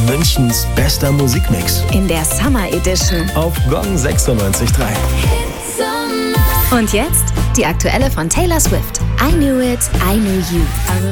Münchens bester Musikmix. In der Summer Edition. Auf Gong 96.3. Und jetzt die aktuelle von Taylor Swift. I Knew It, I Knew You.